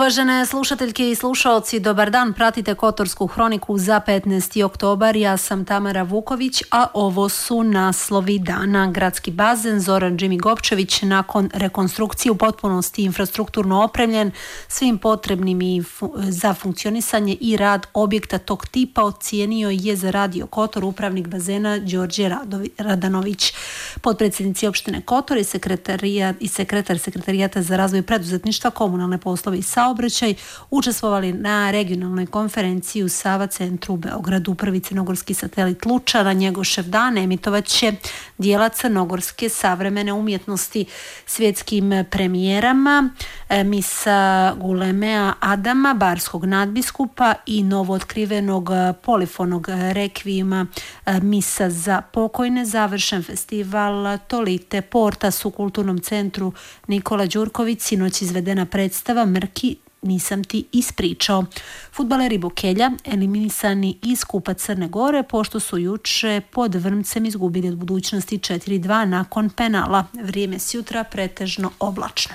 Uvažene slušateljke i slušalci, dobar dan, pratite Kotorsku hroniku za 15. oktobar. Ja sam Tamara Vuković, a ovo su naslovi dana. Gradski bazen Zoran Džimi Gopčević nakon rekonstrukcije u potpunosti infrastrukturno opremljen svim potrebnim za funkcionisanje i rad objekta tog tipa ocijenio je za Radio Kotor upravnik bazena Đorđe Radanović. Potpredsjednici opštine Kotor i sekretar Sekretarijata za razvoj preduzetništva, komunalne poslove i saobraćaj učestvovali na regionalnoj konferenciji u Sava centru u Beogradu. Prvi crnogorski satelit Luča na Njegošev dan emitovaće dijela crnogorske savremene umjetnosti svjetskim premijerama misa Gulemea Adama, barskog nadbiskupa i novootkrivenog polifonog rekvijima misa za pokojne. Završen festival Tolite Portas u kulturnom centru Nikola Đurković, sinoć izvedena predstava Mrki nisam ti ispričao. Fudbaleri Bokelja eliminisani iz Kupa Crne Gore pošto su juče pod Vrmcem izgubili od Budućnosti 4-2 nakon penala. Vrijeme sutra pretežno oblačno.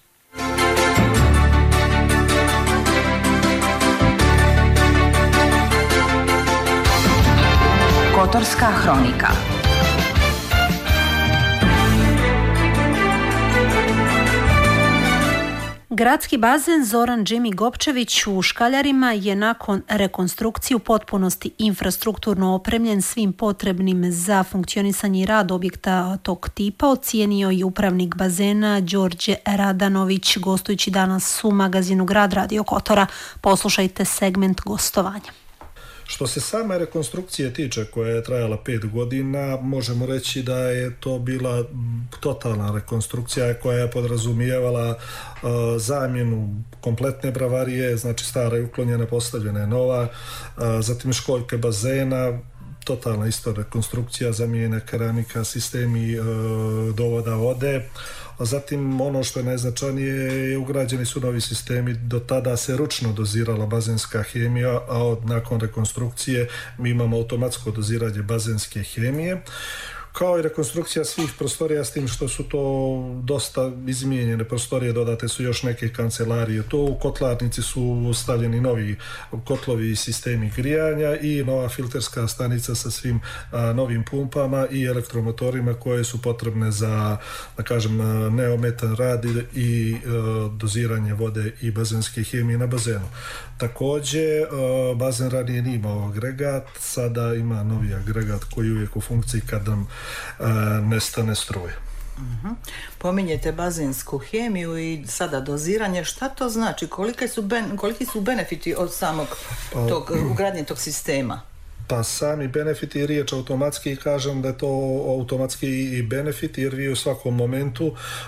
Kotorska hronika. Gradski bazen Zoran Džimi Gopčević u Škaljarima je nakon rekonstrukcije u potpunosti infrastrukturno opremljen svim potrebnim za funkcionisanje i rad objekta tog tipa, ocijenio i upravnik bazena Đorđe Radanović gostujući danas u magazinu Grad Radio Kotora. Poslušajte segment gostovanja. Što se same rekonstrukcije tiče, koja je trajala 5 godina, možemo reći da je to bila totalna rekonstrukcija koja je podrazumijevala zamjenu kompletne bravarije, znači stara je uklonjena, postavljena je nova, zatim školjke bazena, totalna isto rekonstrukcija, zamijena keramika, sistemi dovoda vode. A zatim ono što je najznačajnije, ugrađeni su novi sistemi. Do tada se ručno dozirala bazenska hemija, a nakon rekonstrukcije mi imamo automatsko doziranje bazenske hemije, kao i rekonstrukcija svih prostorija, s tim što su to dosta izmijenjene prostorije, dodate su još neke kancelarije. To u kotlarnici su stavljeni novi kotlovi i sistemi grijanja i nova filterska stanica sa svim novim pumpama i elektromotorima koje su potrebne za, da kažem, neometan rad i doziranje vode i bazenske hemije na bazenu. Također, bazen ranije nije imao agregat, sada ima novi agregat koji je uvijek u funkciji kad nam nestane struje. Pominjete bazensku hemiju i sada doziranje. Šta to znači? Koliki su benefiti od samog ugradnje tog sistema? Pa sami benefiti i riječ automatski, kažem da je to automatski i benefit, jer vi u svakom momentu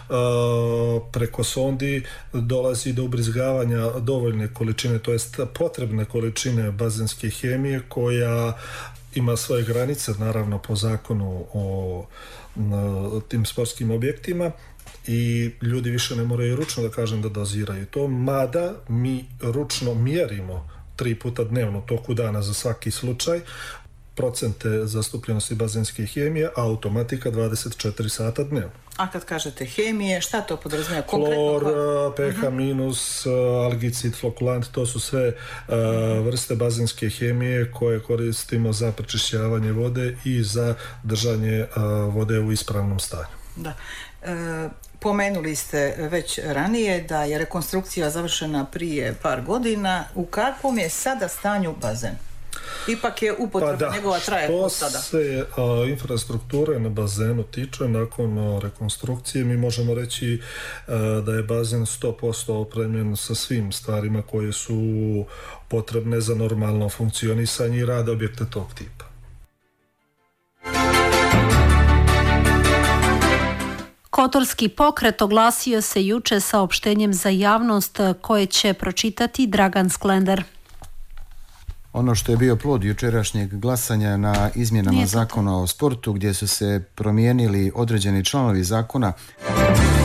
preko sondi dolazi do ubrizgavanja dovoljne količine, to jest potrebne količine bazenske hemije koja ima svoje granice, naravno po zakonu o tim sportskim objektima, i ljudi više ne moraju ručno, da kažem, da doziraju to, mada mi ručno mjerimo 3 puta dnevno toku dana za svaki slučaj procente zastupljenosti bazenske hemije, a automatika 24 sata dnevno. A kad kažete hemije, šta to podrazumijeva? Klor, pH minus, algicid, flokulant, to su sve vrste bazenske hemije koje koristimo za prečišćavanje vode i za držanje vode u ispravnom stanju. Da. Pomenuli ste već ranije da je rekonstrukcija završena prije par godina. U kakvom je sada stanju bazen? Ipak je upotreba njegova traje od sada. Što se infrastrukture na bazenu tiče, nakon rekonstrukcije mi možemo reći da je bazen 100% opremljen sa svim stvarima koje su potrebne za normalno funkcionisanje i rad objekta tog tipa. Kotorski pokret oglasio se juče saopštenjem za javnost koje će pročitati Dragan Sklender. Ono što je bio plod jučerašnjeg glasanja na izmjenama zakona o sportu, gdje su se promijenili određeni članovi zakona